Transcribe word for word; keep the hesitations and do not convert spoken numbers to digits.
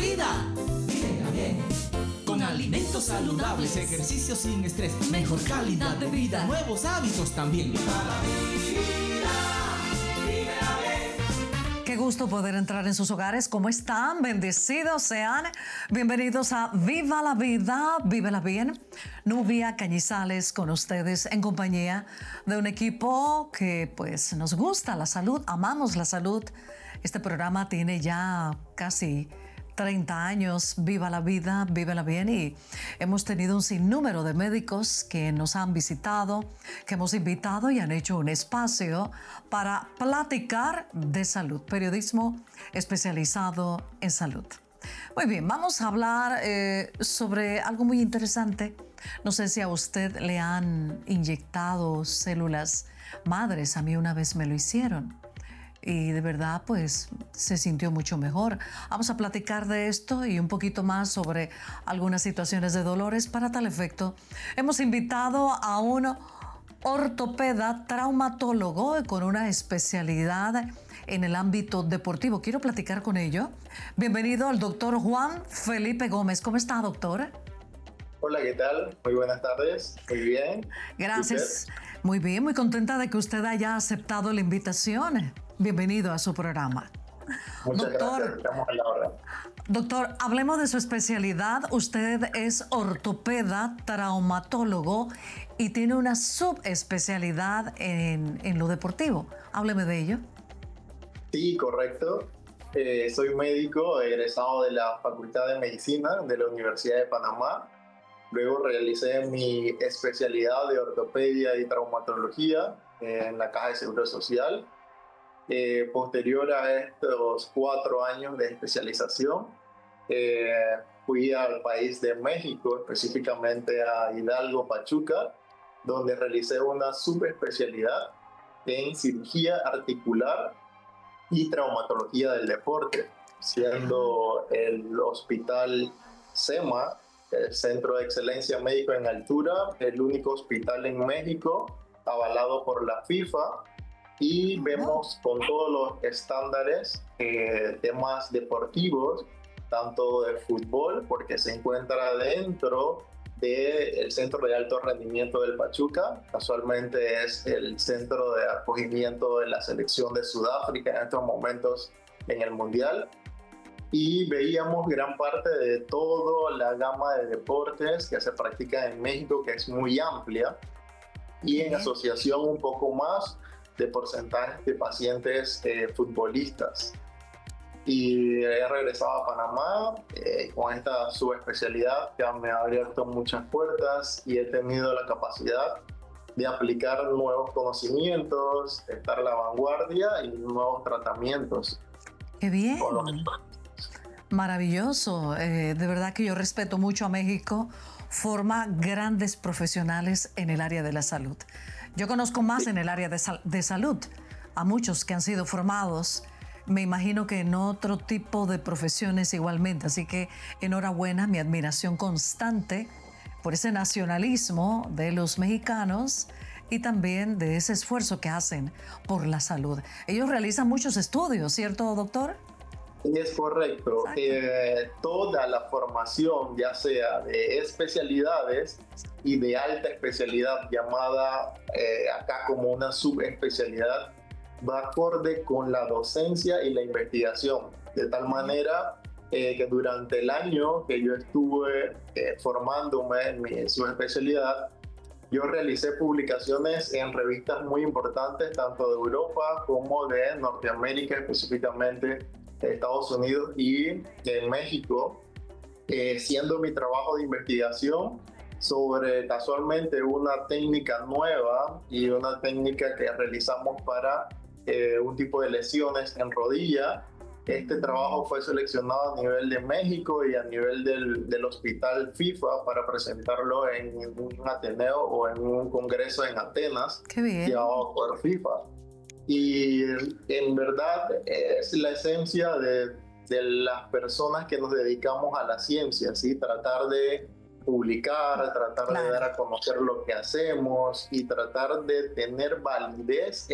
vida. Vívela bien. Con alimentos saludables, ejercicios sin estrés, mejor calidad de vida, nuevos hábitos también. Viva la vida, vívela bien. Qué gusto poder entrar en sus hogares. ¿Cómo están? Bendecidos sean. Bienvenidos a Viva la Vida, Vívela Bien. Nubia Cañizales con ustedes en compañía de un equipo que pues nos gusta la salud, amamos la salud. Este programa tiene ya casi treinta años, Viva la Vida, Vívela Bien, y hemos tenido un sinnúmero de médicos que nos han visitado, que hemos invitado y han hecho un espacio para platicar de salud, periodismo especializado en salud. Muy bien, vamos a hablar eh, sobre algo muy interesante. No sé si a usted le han inyectado células madres, a mí una vez me lo hicieron. Y de verdad, pues, se sintió mucho mejor. Vamos a platicar de esto y un poquito más sobre algunas situaciones de dolores. Para tal efecto, hemos invitado a un ortopeda traumatólogo con una especialidad en el ámbito deportivo. Quiero platicar con ello. Bienvenido al doctor Juan Felipe Gómez. ¿Cómo está, doctor? Hola, ¿qué tal? Muy buenas tardes. Muy bien. Gracias. Muy bien, muy contenta de que usted haya aceptado la invitación. Bienvenido a su programa. Muchas doctor, gracias. Estamos a la hora. Doctor, hablemos de su especialidad. Usted es ortopeda, traumatólogo y tiene una subespecialidad en, en lo deportivo. Hábleme de ello. Sí, correcto. Eh, soy médico egresado de la Facultad de Medicina de la Universidad de Panamá. Luego realicé mi especialidad de ortopedia y traumatología eh, en la Caja de Seguro Social. Eh, posterior a estos cuatro años de especialización, eh, fui al país de México, específicamente a Hidalgo, Pachuca, donde realicé una subespecialidad en cirugía articular y traumatología del deporte, siendo el hospital SEMA, el Centro de Excelencia Médico en Altura, el único hospital en México avalado por la FIFA, y vemos con todos los estándares eh, temas deportivos, tanto de fútbol, porque se encuentra dentro del Centro de Alto Rendimiento del Pachuca. Casualmente es el centro de acogimiento de la selección de Sudáfrica en estos momentos en el Mundial. Y veíamos gran parte de toda la gama de deportes que se practican en México, que es muy amplia, y en asociación un poco más de porcentajes de pacientes eh, futbolistas. Y he regresado a Panamá eh, con esta subespecialidad que me ha abierto muchas puertas y he tenido la capacidad de aplicar nuevos conocimientos, estar a la vanguardia y nuevos tratamientos. ¡Qué bien! Maravilloso. Eh, de verdad que yo respeto mucho a México. Forma grandes profesionales en el área de la salud. Yo conozco más en el área de, sal- de salud a muchos que han sido formados. Me imagino que en otro tipo de profesiones igualmente. Así que enhorabuena, mi admiración constante por ese nacionalismo de los mexicanos y también de ese esfuerzo que hacen por la salud. Ellos realizan muchos estudios, ¿cierto, doctor? Es correcto. Eh, toda la formación, ya sea de especialidades y de alta especialidad, llamada eh, acá como una subespecialidad, va acorde con la docencia y la investigación. De tal manera eh, que durante el año que yo estuve eh, formándome en mi subespecialidad, yo realicé publicaciones en revistas muy importantes, tanto de Europa como de Norteamérica, específicamente de Estados Unidos y en México, eh, siendo mi trabajo de investigación sobre casualmente una técnica nueva y una técnica que realizamos para eh, un tipo de lesiones en rodilla. Este trabajo fue seleccionado a nivel de México y a nivel del, del hospital FIFA para presentarlo en un Ateneo o en un congreso en Atenas. Qué bien. Llevado por FIFA. Y en verdad es la esencia de, de las personas que nos dedicamos a la ciencia, ¿sí? Tratar de publicar, tratar Claro. de dar a conocer lo que hacemos y tratar de tener validez